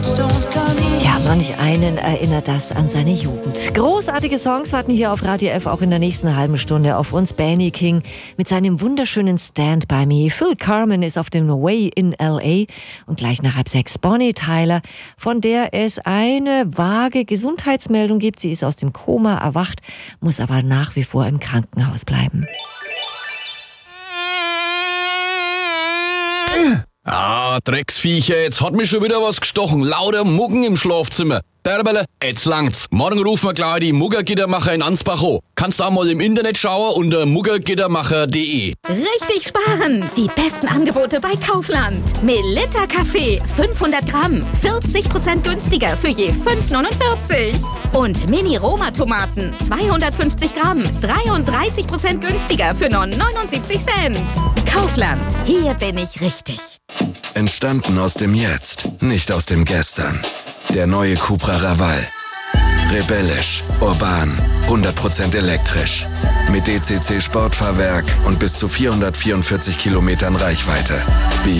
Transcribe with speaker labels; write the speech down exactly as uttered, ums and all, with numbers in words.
Speaker 1: Ja, manch einen erinnert das an seine Jugend. Großartige Songs warten hier auf Radio F auch in der nächsten halben Stunde auf uns. Benny King mit seinem wunderschönen Stand By Me. Phil Carmen ist auf dem Way in L A und gleich nach halb sechs Bonnie Tyler, von der es eine vage Gesundheitsmeldung gibt. Sie ist aus dem Koma erwacht, muss aber nach wie vor im Krankenhaus bleiben.
Speaker 2: Ah, Drecksviecher, jetzt hat mich schon wieder was gestochen. Lauter Muggen im Schlafzimmer. Derbele, jetzt langt's. Morgen rufen wir gleich die Muggergittermacher in Ansbach an. Kannst du auch mal im Internet schauen unter muggergittermacher punkt de.
Speaker 3: Richtig sparen! Die besten Angebote bei Kaufland. Melitta Kaffee, fünfhundert Gramm, vierzig Prozent günstiger für je fünf neunundvierzig. Und Mini-Roma-Tomaten, zweihundertfünfzig Gramm, dreiunddreißig Prozent günstiger für nur neunundsiebzig Cent. Kaufland, hier bin ich richtig.
Speaker 4: Entstanden aus dem Jetzt, nicht aus dem Gestern. Der neue Cupra Raval. Rebellisch, urban, hundert Prozent elektrisch. Mit D C C Sportfahrwerk und bis zu vierhundertvierundvierzig Kilometern Reichweite.